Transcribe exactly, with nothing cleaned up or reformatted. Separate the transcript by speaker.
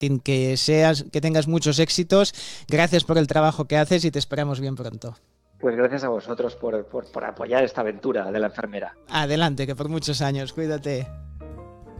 Speaker 1: Martín, que seas, que tengas muchos éxitos. Gracias por el trabajo que haces y te esperamos bien pronto.
Speaker 2: Pues gracias a vosotros por, por, por apoyar esta aventura de la enfermera.
Speaker 1: Adelante, que por muchos años. Cuídate.